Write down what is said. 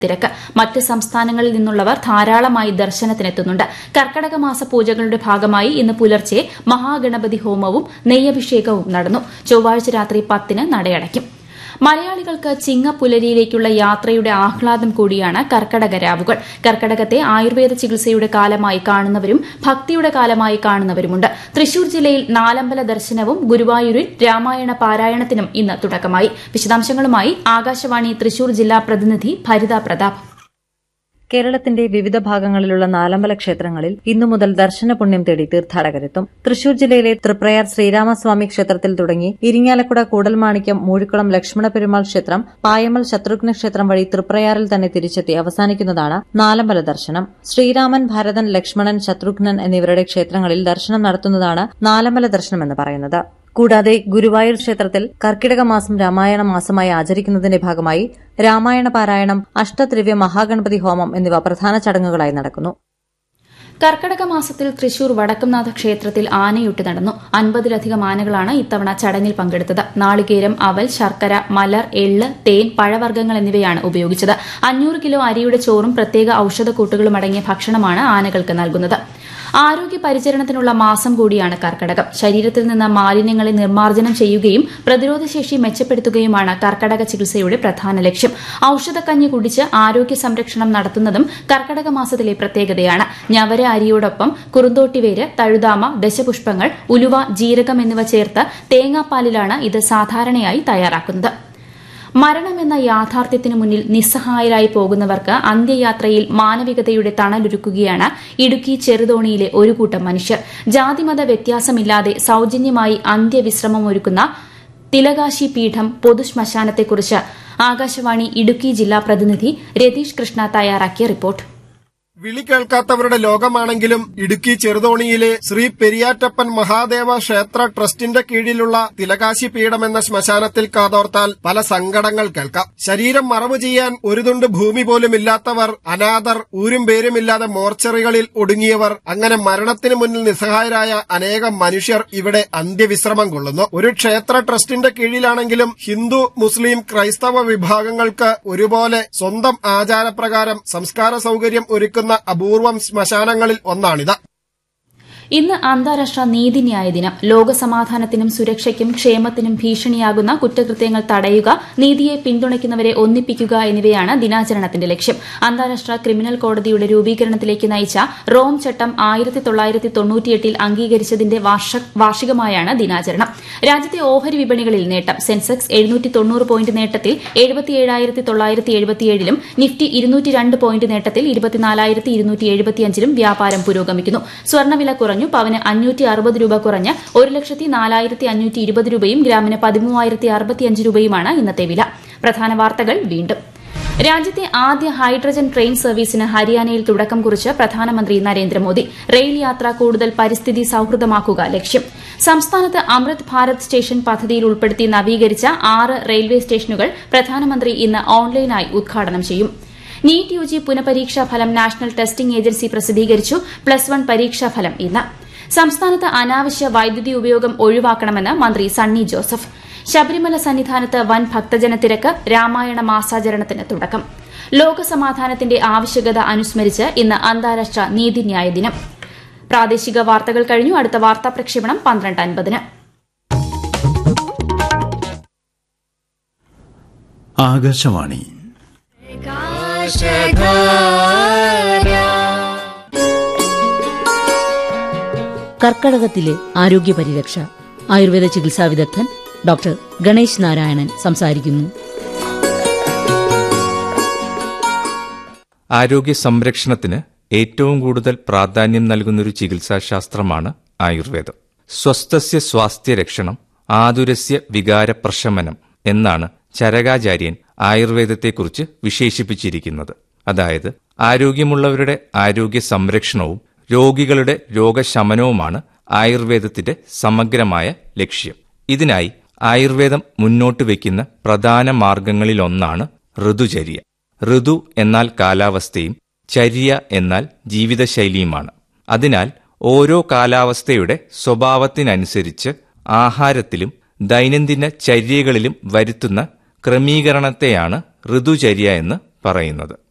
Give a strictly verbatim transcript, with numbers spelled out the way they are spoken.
തിരക്ക്. മറ്റ് സംസ്ഥാനങ്ങളിൽ നിന്നുള്ളവർ ധാരാളമായി ദർശനത്തിനെത്തുന്നുണ്ട്. കർക്കടക മാസ പൂജകളുടെ ഭാഗമായി ഇന്ന് പുലർച്ചെ മഹാഗണപതി ഹോമവും നെയ്യഭിഷേകവും നടന്നു. ചൊവ്വാഴ്ച രാത്രി പത്തിന് നടയടയ്ക്കും. മലയാളികൾക്ക് ചിങ്ങപ്പുലരിയിലേക്കുള്ള യാത്രയുടെ ആഹ്ലാദം കൂടിയാണ് കർക്കടക രാവുകൾ. കർക്കടകത്തെ ആയുർവേദ ചികിത്സയുടെ കാലമായി കാണുന്നവരും ഭക്തിയുടെ കാലമായി കാണുന്നവരുമുണ്ട്. തൃശൂർ ജില്ലയിൽ നാലമ്പല ദർശനവും ഗുരുവായൂരിൽ രാമായണ പാരായണത്തിനും ഇന്ന് തുടക്കമായി. വിശദാംശങ്ങളുമായി ആകാശവാണി തൃശൂർ ജില്ലാ പ്രതിനിധി ഭരിത പ്രതാപ്. കേരളത്തിന്റെ വിവിധ ഭാഗങ്ങളിലുള്ള നാലമ്പല ക്ഷേത്രങ്ങളിൽ ഇന്നു മുതൽ ദർശന പുണ്യം തേടി തീർത്ഥാടകരെത്തും. തൃശൂർ ജില്ലയിലെ തൃപ്രയാർ ശ്രീരാമസ്വാമി ക്ഷേത്രത്തിൽ തുടങ്ങി ഇരിങ്ങാലക്കുട കൂടൽമാണിക്യം മൂഴിക്കുളം ലക്ഷ്മണ പെരുമാൾ ക്ഷേത്രം, പായമൽ ശത്രുഘ്ന ക്ഷേത്രം വഴി തൃപ്രയാറിൽ തന്നെ തിരിച്ചെത്തി അവസാനിക്കുന്നതാണ് നാലമ്പല ദർശനം. ശ്രീരാമൻ, ഭരതൻ, ലക്ഷ്മണൻ, ശത്രുഘ്നൻ എന്നിവരുടെ ക്ഷേത്രങ്ങളിൽ ദർശനം നടത്തുന്നതാണ് നാലമ്പല ദർശനമെന്ന് പറയുന്നത്. കൂടാതെ ഗുരുവായൂർ ക്ഷേത്രത്തിൽ കർക്കിടക മാസം രാമായണ മാസമായി ആചരിക്കുന്നതിന്റെ ഭാഗമായി രാമായണ പാരായണം, അഷ്ടദ്രവ്യ മഹാഗണപതി ഹോമം എന്നിവ പ്രധാന ചടങ്ങുകളായി നടക്കുന്നു. കർക്കടക മാസത്തിൽ തൃശൂർ വടക്കുംനാഥ ക്ഷേത്രത്തിൽ ആനയൂട്ട് നടന്നു. അൻപതിലധികം ആനകളാണ് ഇത്തവണ ചടങ്ങിൽ പങ്കെടുത്തത്. നാളികേരം, അവൽ, ശർക്കര, മലർ, എള്ള്, തേൻ, പഴവർഗ്ഗങ്ങൾ എന്നിവയാണ് ഉപയോഗിച്ചത്. അഞ്ഞൂറ് കിലോ അരിയുടെ ചോറും പ്രത്യേക ഔഷധക്കൂട്ടുകളും അടങ്ങിയ ഭക്ഷണമാണ് ആനകൾക്ക് നൽകുന്നത്. ആരോഗ്യ പരിചരണത്തിനുള്ള മാസം കൂടിയാണ് കർക്കടകം. ശരീരത്തിൽ നിന്ന് മാലിന്യങ്ങളെ നിർമ്മാർജ്ജനം ചെയ്യുകയും പ്രതിരോധശേഷി മെച്ചപ്പെടുത്തുകയുമാണ് കർക്കടക ചികിത്സയുടെ പ്രധാന ലക്ഷ്യം. ഔഷധക്കഞ്ഞി കുടിച്ച് ആരോഗ്യ സംരക്ഷണം നടത്തുന്നതും കർക്കടക മാസത്തിലെ പ്രത്യേകതയാണ്. ഞവര അരിയോടൊപ്പം കുറുന്തോട്ടിവേര്, തഴുതാമ, ദശപുഷ്പങ്ങൾ, ഉലുവ, ജീരകം എന്നിവ ചേർത്ത് തേങ്ങാപ്പാലിലാണ് ഇത് സാധാരണയായി തയ്യാറാക്കുന്നത്. മരണമെന്ന യാഥാർത്ഥ്യത്തിനു മുന്നിൽ നിസ്സഹായരായി പോകുന്നവർക്ക് അന്ത്യയാത്രയിൽ മാനവികതയുടെ തണലൊരുക്കുകയാണ് ഇടുക്കി ചെറുതോണിയിലെ ഒരു കൂട്ടം മനുഷ്യർ. ജാതിമത വ്യത്യാസമില്ലാതെ സൌജന്യമായി അന്ത്യവിശ്രമമൊരുക്കുന്ന തിലകാശി പീഠം പൊതുശ്മശാനത്തെക്കുറിച്ച് ആകാശവാണി ഇടുക്കി ജില്ലാ പ്രതിനിധി രതീഷ് കൃഷ്ണ തയ്യാറാക്കിയ റിപ്പോർട്ട്. വിളി കേൾക്കാത്തവരുടെ ലോകമാണെങ്കിലും ഇടുക്കി ചെറുതോണിയിലെ ശ്രീ പെരിയാറ്റപ്പൻ മഹാദേവ ക്ഷേത്ര ട്രസ്റ്റിന്റെ കീഴിലുള്ള തിലകാശി പീഠം എന്ന ശ്മശാനത്തിൽ കാതോർത്താൽ പല സങ്കടങ്ങൾ കേൾക്കാം. ശരീരം മറവു ചെയ്യാൻ ഒരു തുണ്ട് ഭൂമി പോലും ഇല്ലാത്തവർ, അനാഥർ, ഊരും പേരുമില്ലാതെ മോർച്ചറികളിൽ ഒടുങ്ങിയവർ, അങ്ങനെ മരണത്തിന് മുന്നിൽ നിസ്സഹായരായ അനേകം മനുഷ്യർ ഇവിടെ അന്ത്യവിശ്രമം കൊള്ളുന്നു. ഒരു ക്ഷേത്ര ട്രസ്റ്റിന്റെ കീഴിലാണെങ്കിലും ഹിന്ദു, മുസ്ലിം, ക്രൈസ്തവ വിഭാഗങ്ങൾക്ക് ഒരുപോലെ സ്വന്തം ആചാരപ്രകാരം സംസ്കാര സൌകര്യം ഒരുക്കുന്ന അപൂർവം ശ്മശാനങ്ങളിൽ ഒന്നാണിത്. ഇന്ന് അന്താരാഷ്ട്ര നീതിന്യായ ദിനം. ലോകസമാധാനത്തിനും സുരക്ഷയ്ക്കും ക്ഷേമത്തിനും ഭീഷണിയാകുന്ന കുറ്റകൃത്യങ്ങൾ തടയുക, നീതിയെ പിന്തുണയ്ക്കുന്നവരെ ഒന്നിപ്പിക്കുക എന്നിവയാണ് ദിനാചരണത്തിന്റെ ലക്ഷ്യം. അന്താരാഷ്ട്ര ക്രിമിനൽ കോടതിയുടെ രൂപീകരണത്തിലേക്ക് നയിച്ച റോം ചട്ടം ആയിരത്തി തൊള്ളായിരത്തി തൊണ്ണൂറ്റിയെട്ടിൽ അംഗീകരിച്ചതിന്റെ വാർഷികമായാണ് ദിനാചരണം. രാജ്യത്തെ ഓഹരി വിപണികളിൽ നേട്ടം. സെൻസെക്സ് എഴുന്നൂറ്റി തൊണ്ണൂറ് പോയിന്റ് നേട്ടത്തിൽ എഴുപത്തിയേഴായിരത്തി തൊള്ളായിരത്തി എഴുപത്തിയേഴിലും നിഫ്റ്റി ഇരുന്നൂറ്റി രണ്ട് പോയിന്റ് നേട്ടത്തിൽ ഇരുപത്തിനാലായിരത്തി ഇരുന്നൂറ്റി എഴുപത്തിയഞ്ചിലും വ്യാപാരം പുരോഗമിക്കുന്നു. സ്വർണ്ണവില കുറഞ്ഞു. പവന് അഞ്ഞൂറ്റി അറുപത് രൂപ കുറഞ്ഞ് ഒരു ലക്ഷത്തി നാലായിരത്തി അഞ്ഞൂറ്റി ഇരുപത് രൂപയും ഗ്രാമിന് പതിമൂവായിരത്തി അറുപത്തിയഞ്ച് രൂപയുമാണ് ഇന്നത്തെ വില. പ്രധാന വാർത്തകൾ വീണ്ടും. രാജ്യത്തെ ആദ്യ ഹൈഡ്രജൻ ട്രെയിൻ സർവീസിന് ഹരിയാനയിൽ തുടക്കം കുറിച്ച് പ്രധാനമന്ത്രി നരേന്ദ്രമോദി. റെയിൽ യാത്ര കൂടുതൽ പരിസ്ഥിതി സൌഹൃദമാക്കുക ലക്ഷ്യം. സംസ്ഥാനത്ത് അമൃത് ഭാരത് സ്റ്റേഷൻ പദ്ധതിയിൽ ഉൾപ്പെടുത്തി നവീകരിച്ച ആറ് റെയിൽവേ സ്റ്റേഷനുകൾ പ്രധാനമന്ത്രി ഇന്ന് ഓൺലൈനായി ഉദ്ഘാടനം ചെയ്യും. നീറ്റ് യുജി പുനഃപരീക്ഷാ ഫലം നാഷണൽ ടെസ്റ്റിംഗ് ഏജൻസി പ്രസിദ്ധീകരിച്ചു. പ്ലസ് വൺ പരീക്ഷാഫലം ഇന്ന്. സംസ്ഥാനത്ത് അനാവശ്യ വൈദ്യുതി ഉപയോഗം ഒഴിവാക്കണമെന്ന് മന്ത്രി സണ്ണി ജോസഫ്. ശബരിമല സന്നിധാനത്ത് വൻ ഭക്തജനത്തിരക്ക്. രാമായണ മാസാചരണത്തിന് തുടക്കം. ലോകസമാധാനത്തിന്റെ ആവശ്യകത അനുസ്മരിച്ച് ഇന്ന് അന്താരാഷ്ട്ര നീതിന്യായ ദിനം. പ്രാദേശിക വാർത്തകൾ കഴിഞ്ഞു. അടുത്ത വാർത്താ പ്രക്ഷേപണം പന്ത്രണ്ട് അൻപതിന്. ആകാശവാണി. കർക്കടകത്തിലെ ആരോഗ്യ പരിരക്ഷ. ആയുർവേദ ചികിത്സാ വിദഗ്ധൻ ഡോക്ടർ ഗണേശ് നാരായണൻ സംസാരിക്കുന്നു. ആരോഗ്യ സംരക്ഷണത്തിന് ഏറ്റവും കൂടുതൽ പ്രാധാന്യം നൽകുന്നൊരു ചികിത്സാശാസ്ത്രമാണ് ആയുർവേദം. സ്വസ്ഥസ്യ സ്വാസ്ഥ്യരക്ഷണം ആതുരസ്യ വികാരപ്രശമനം എന്നാണ് ചരകാചാര്യൻ ആയുർവേദത്തെക്കുറിച്ച് വിശേഷിപ്പിച്ചിരിക്കുന്നത്. അതായത് ആരോഗ്യമുള്ളവരുടെ ആരോഗ്യ സംരക്ഷണവും രോഗികളുടെ രോഗശമനവുമാണ് ആയുർവേദത്തിന്റെ സമഗ്രമായ ലക്ഷ്യം. ഇതിനായി ആയുർവേദം മുന്നോട്ട് വയ്ക്കുന്ന പ്രധാന മാർഗങ്ങളിലൊന്നാണ് ഋതുചര്യ. ഋതു എന്നാൽ കാലാവസ്ഥയും ചര്യ എന്നാൽ ജീവിതശൈലിയുമാണ്. അതിനാൽ ഓരോ കാലാവസ്ഥയുടെ സ്വഭാവത്തിനനുസരിച്ച് ആഹാരത്തിലും ദൈനംദിന ചര്യകളിലും വരുത്തുന്ന ക്രമീകരണത്തെയാണ് ഋതുചര്യ എന്ന് പറയുന്നത്.